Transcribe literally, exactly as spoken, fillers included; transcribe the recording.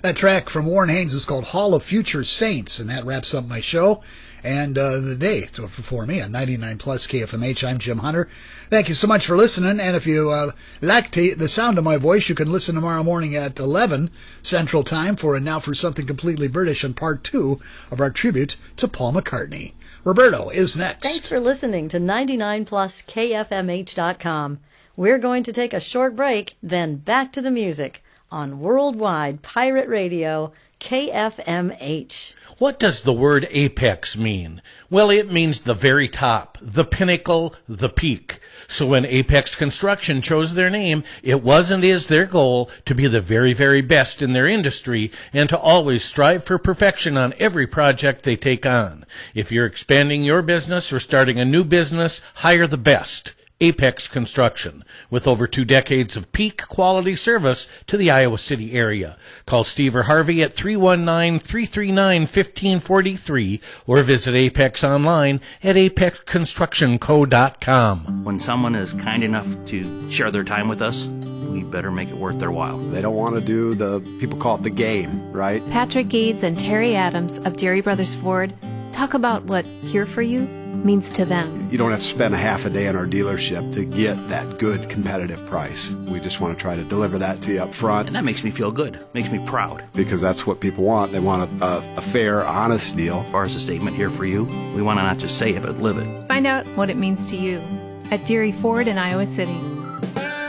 That track from Warren Haynes is called Hall of Future Saints, and that wraps up my show and uh, the day for me on ninety-nine plus K F M H. I'm Jim Hunter. Thank you so much for listening, and if you uh, like to, the sound of my voice, you can listen tomorrow morning at eleven Central Time for And Now for Something Completely British and part two of our tribute to Paul McCartney. Roberto is next. Thanks for listening to ninety-nine plus K F M H dot com. We're going to take a short break, then back to the music on Worldwide Pirate Radio, K F M H. What does the word apex mean? Well, it means the very top, the pinnacle, the peak. So when Apex Construction chose their name, it was and is their goal to be the very, very best in their industry and to always strive for perfection on every project they take on. If you're expanding your business or starting a new business, hire the best. Apex Construction, with over two decades of peak quality service to the Iowa City area. Call Steve or Harvey at three one nine, three three nine, one five four three or visit Apex online at apex construction co dot com. When someone is kind enough to share their time with us, we better make it worth their while. They don't want to do the, people call it the game, right? Patrick Gades and Terry Adams of Dairy Brothers Ford talk about what Here For You means to them. You don't have to spend a half a day in our dealership to get that good competitive price. We just want to try to deliver that to you up front. And that makes me feel good, makes me proud. Because that's what people want. They want a, a, a fair, honest deal. As far as the statement Here For You, we want to not just say it, but live it. Find out what it means to you at Deary Ford in Iowa City.